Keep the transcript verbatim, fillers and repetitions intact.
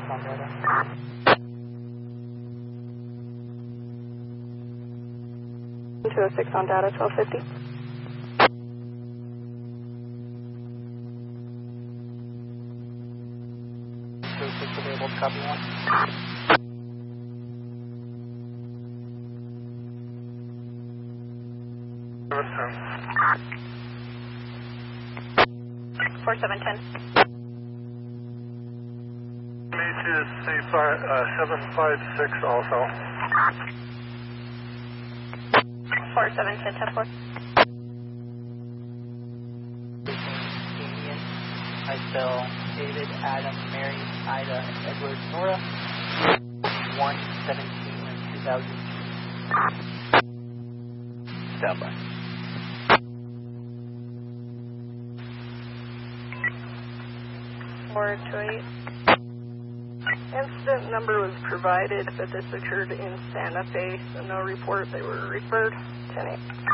six on data. two oh six on data, twelve fifty. two oh six available to copy one. four seven ten. Me to C five, uh, seven five six also. four seven ten ten four. Damien, I spell David, Adam, Mary, Ida, Edward, Nora. one seventeen two thousand. Stand by. four two eight. Incident number was provided, but this occurred in Santa Fe, so no report. They were referred. ten eight.